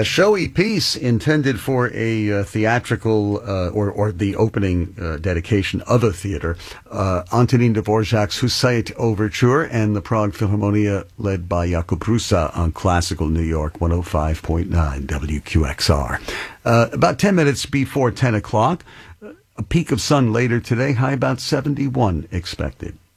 A showy piece intended for a theatrical or the opening dedication of a theater. Antonin Dvorak's Hussite Overture and the Prague Philharmonia led by Jakub Rusa on Classical New York 105.9 WQXR. About 10 minutes before 10 o'clock, a peak of sun later today, high about 71 expected.